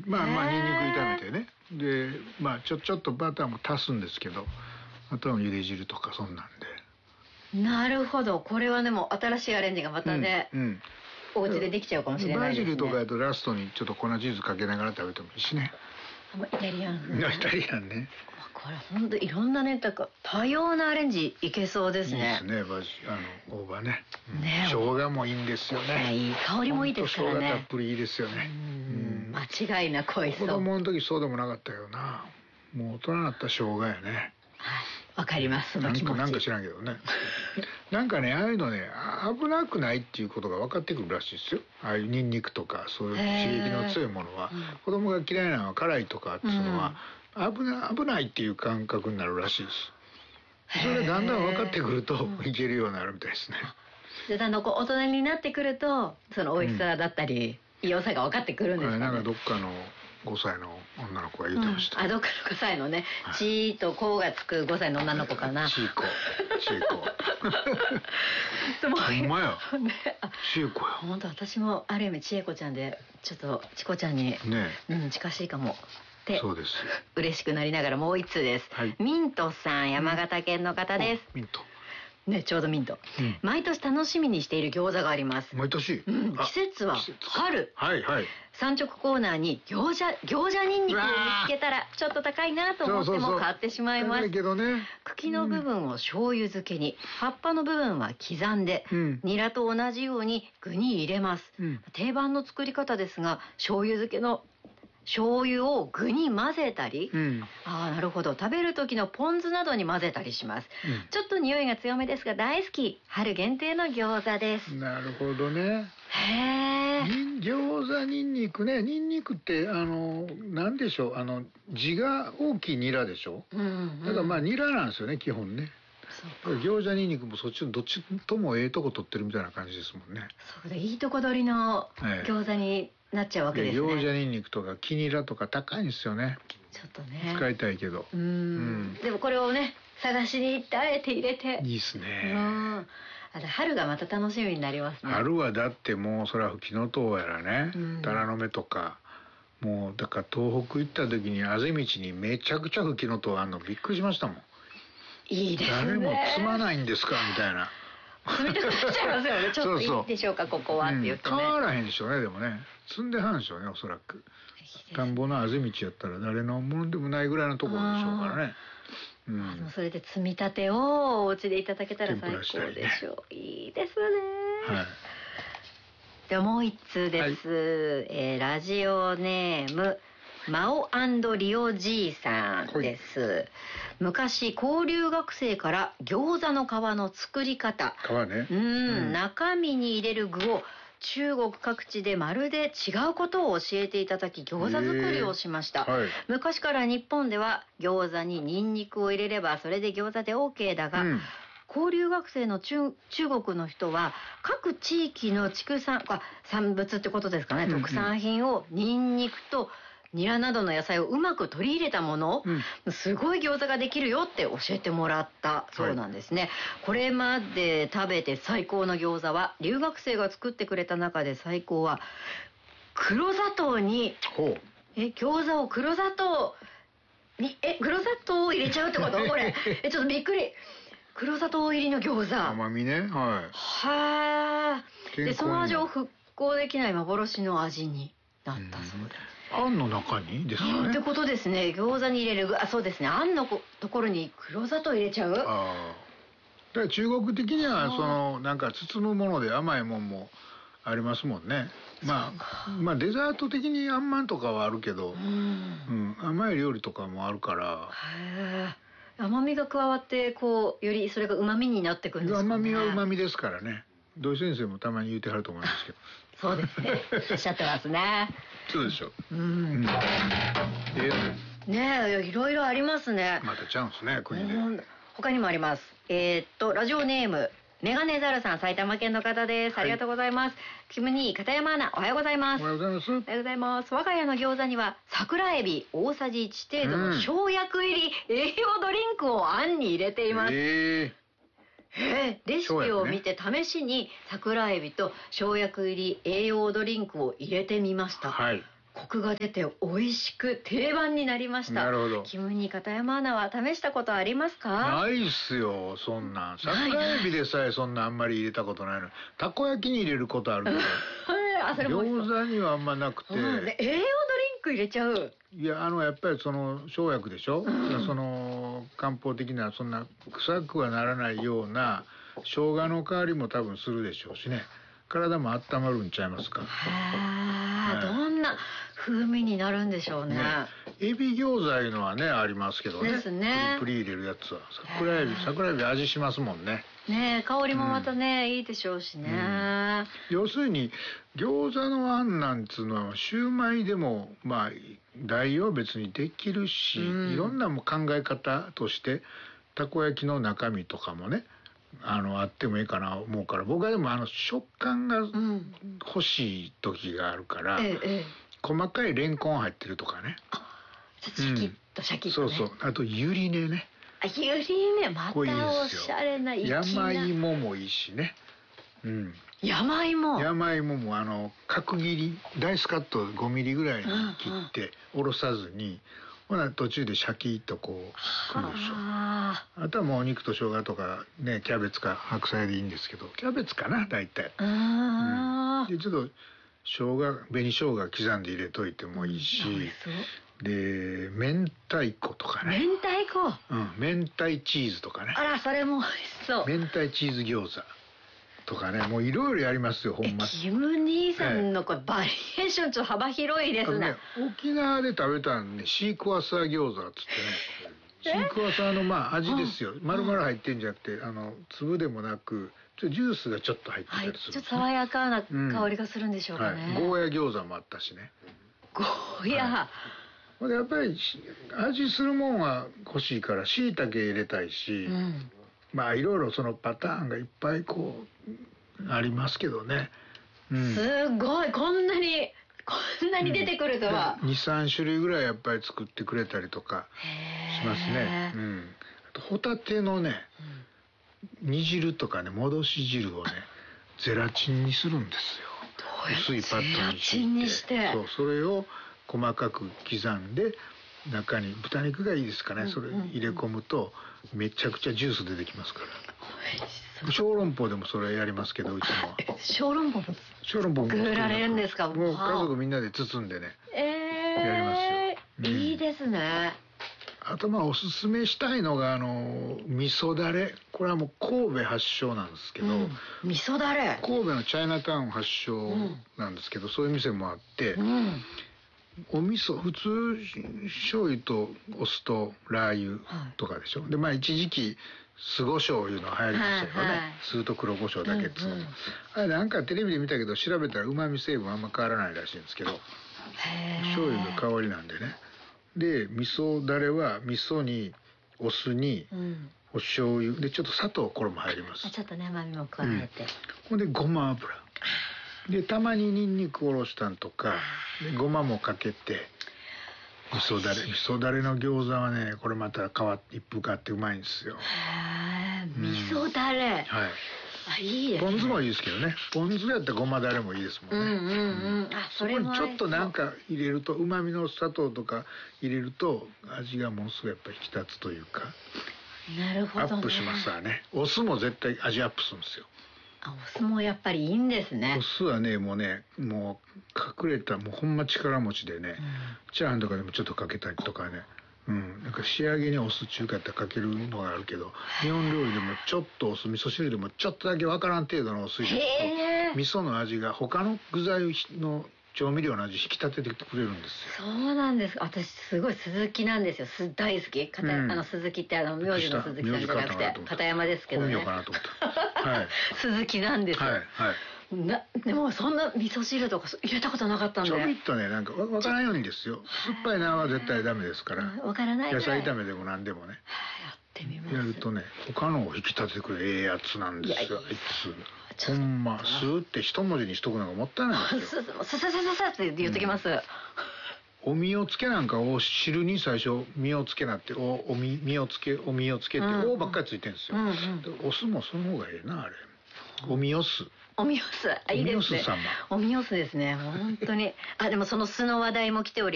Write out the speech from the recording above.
まあニンニク炒めてね、でちょっとバターも足すんですけど、あとは茹で汁とかそんなんで。なるほど、これはでも新しいアレンジがまたね、お家でできちゃうかもしれないですね。 バジルとかやとラストにちょっと粉チーズかけながら食べてもいいしね。 イタリアン風、 イタリアンね。 これ本当いろんなね、多様なアレンジいけそうですね。 いいですね、大葉ね。生姜もいいんですよね。 いい香りもいいですからね。 生姜たっぷりいいですよね。 間違いなく美味しそう。 子供の時そうでもなかったよな。もう大人になった生姜やね。 わかります、その気持ち。 なんか知らんけどね。なんかね、ああいうのね、危なくないっていうことが分かってくるらしいですよ。ああいうニンニクとかそういう刺激の強いものは、子供が嫌いなのは辛いとかっていうのは、危ないっていう感覚になるらしいです。それがだんだん分かってくるといけるようになるみたいですね。 で、大人になってくるとその美味しさだったり、良さが分かってくるんですかね。 なんかどっかの5歳の女の子が言ってました。 どっかの5歳のね、ちとこがつく5歳の女の子かな。 ちいこ。ほんまや。ちいこや。 本当、私もある意味ちえこちゃんで、ちょっとちこちゃんに近しいかも。 そうです。 嬉しくなりながらもう一通です。ミントさん、山形県の方です。 ミント。 ね、ちょうどミント。毎年楽しみにしている餃子があります。 毎年。 季節は春。産直コーナーに餃子ニンニクを見つけたらちょっと高いなと思っても買ってしまいます。茎の部分を醤油漬けに、葉っぱの部分は刻んで、ニラと同じように具に入れます。定番の作り方ですが、醤油漬けの醤油を具に混ぜたり、なるほど、食べる時のポン酢などに混ぜたりします。ちょっと匂いが強めですが大好き、春限定の餃子です。なるほどね。 餃子ニンニクね。ニンニクってなんでしょう、字が大きいニラでしょ。だからニラなんですよね、基本ね。餃子ニンニクもそっちのどっちともとこ取ってるみたいな感じですもんね。 そうだ、いいとこ取りの餃子になっちゃうわけですね。 餃子ニンニクとか黄ニラとか高いんですよね。 ちょっとね、 使いたいけど。 でもこれをね、探しに行ってあえて入れて。 いいですね。 春がまた楽しみになりますね。 春はだってもうそれはフキノトウやらね、タラの芽とか、もうだから東北行った時にあぜ道にめちゃくちゃフキノトウあんのびっくりしましたもん。 いいですね。 誰も摘まないんですかみたいな。 摘みたくなっちゃいますよね。ちょっといいでしょうかここはって言ってね。 変わらへんでしょうね。でもね、摘んではんでしょうね、おそらく。田んぼのあぜ道やったら誰のものでもないぐらいのところでしょうからね。 それで摘みたてをお家でいただけたら最高でしょう。いいですね。ではもう一通です。ラジオネームマオ&リオじいさんです。昔交流学生から餃子の皮の作り方、中身に入れる具を中国各地でまるで違うことを教えていただき、餃子作りをしました。昔から日本では餃子にニンニクを入れればそれで餃子で OK だが、交流学生の中国の人は各地域の産物ってことですかね、特産品をニンニクとニラなどの野菜をうまく取り入れたもの、すごい餃子ができるよって教えてもらったそうなんですね。これまで食べて最高の餃子は、留学生が作ってくれた中で最高は黒砂糖に、餃子を黒砂糖を入れちゃうってことこれちょっとびっくり。黒砂糖入りの餃子、 甘みね。 でその味を復興できない幻の味になったそうです。 あんの中にですかね。 ってことですね。餃子に入れる具、そうですね。あんのところに黒砂糖入れちゃう。だから中国的にはなんか包むもので甘いもんもありますもんね。まあデザート的にあんまんとかはあるけど、甘い料理とかもあるから。 甘みが加わってよりそれが旨味になってくるんですかね。 甘みは旨味ですからね。土井先生もたまに言うてはると思いますけど。 そうですね。おっしゃってますね。 そうでしょ。 ねえ、いろいろありますね。 またちゃうんですね、国で。 他にもあります。ラジオネームメガネザルさん、埼玉県の方です。ありがとうございます。キム兄、片山アナ、おはようございます。 おはようございます。 おはようございます。我が家の餃子には桜エビ大さじ1程度の生薬入り栄養ドリンクをあんに入れています。レシピを見て試しに桜エビと生薬入り栄養ドリンクを入れてみました。 コクが出て美味しく定番になりました。 なるほど。 キム兄、片山アナは試したことありますか？ ないっすよ、そんなん。桜エビでさえそんなあんまり入れたことないのに、たこ焼きに入れることあるけど餃子にはあんまなくて、 栄養ドリンク入れちゃう。 いや、やっぱりその生薬でしょ、その漢方的なそんな臭くはならないような生姜の代わりも多分するでしょうしね、体も温まるんちゃいますか。 どんな風味になるんでしょうね。 エビ餃子いうのはねありますけどね。 ですね。 プリ入れるやつは桜エビ味しますもんね。 ね、香りもまたね、いいでしょうしね。 要するに餃子のあんなんつうのはシューマイでもまあ代用別にできるし、いろんな考え方としてたこ焼きの中身とかもねあってもいいかな思うから、僕はでも食感が欲しい時があるから、細かいレンコン入ってるとかね、 シャキッとシャキッとね。 そうそう。あとゆり根ね。 ゆり根またおしゃれな山芋もいいしね。 山芋も角切りダイスカット5ミリぐらいに切っておろさずに、ほな途中でシャキッとこうくるでしょ。あとはもうお肉と生姜とかね、キャベツか白菜でいいんですけど、キャベツかな大体。でちょっと紅生姜刻んで入れといてもいいし、で明太子とかね。明太チーズとかね。 あら、それも美味しそう。 明太チーズ餃子とかね、もういろいろやりますよ、ほんま。 キム兄さんのバリエーションちょっと幅広いですね。 沖縄で食べたんでシークワーサー餃子っつってね、シークワーサーの味ですよ。丸々入ってんじゃなくて粒でもなくジュースがちょっと入ってたりする、 ちょっと爽やかな香りがするんでしょうかね。 ゴーヤ餃子もあったしね。 ゴーヤ、 やっぱり味するもんは欲しいから椎茸入れたいし、まあいろいろそのパターンがいっぱいこうありますけどね。 すごい、こんなに出てくるとは。 2、3種類ぐらいやっぱり作ってくれたりとかしますね。あとホタテのね、煮汁とかね、戻し汁をねゼラチンにするんですよ。薄いパッドにして、それを細かく刻んで中に豚肉がいいですかね、それ入れ込むとめちゃくちゃジュース出てきますから。小籠包でもそれやりますけど、うちのは。 小籠包も作られるんですか？ もう家族みんなで包んでね、やりますよ。 いいですね。 あとおすすめしたいのが味噌だれ。これはもう神戸発祥なんですけど、 味噌だれ、 神戸のチャイナタウン発祥なんですけど、そういう店もあって、お味噌普通醤油とお酢とラー油とかでしょ。で一時期酢胡椒いうの流行りましたよね。酢と黒胡椒だけっつうの。あれなんかテレビで見たけど、調べたら旨味成分あんま変わらないらしいんですけど、醤油の代わりなんでね。で味噌だれは味噌にお酢にお醤油でちょっと砂糖、これも入ります。 ちょっとね、甘みも加えて、 ほんでごま油でたまにニンニクおろしたんとかでごまもかけて味噌だれの餃子はね、これまた一風変わってうまいんですよ。 味噌だれ、いいですね。 ポン酢もいいですけどね。ポン酢やったらごまだれもいいですもんね。それもちょっとなんか入れると、うまみの砂糖とか入れると味がものすごいやっぱり引き立つというか、 なるほどね、 アップしますわね。お酢も絶対味アップするんですよ。 お酢もやっぱりいいんですね。 お酢はねもう隠れたもうほんま力持ちでね、チャーハンとかでもちょっとかけたりとかね、なんか仕上げにお酢中華ってかけるのがあるけど、日本料理でもちょっとお酢、味噌汁でもちょっとだけわからん程度のお酢入れると味噌の味が他の具材の調味料の味引き立ててくれるんですよ。 そうなんです。私すごい鈴木なんですよ。大好き。鈴木って名字の鈴木さんじゃなくて片山ですけどね。 本名かなと思った。 鈴木なんですよ。でもそんな味噌汁とか入れたことなかったんで。 ちょびっとね、なんかわからんようにですよ。酸っぱいのは絶対ダメですから。 わからない。 野菜炒めでも何でもね。 やってみます。 やるとね、他のを引き立ててくれるやつなんですよ。あいつほんまスーって一文字にしとくのがもったいないですよ。 さって言っときます。 お身をつけなんかを汁に最初身をつけなってお身をつけっておばっかりついてるんですよ。お酢もその方がいいなあれ。お身お酢。 おみおす、いいですね。おみおすですね。本当に。でもその酢の話題も来ており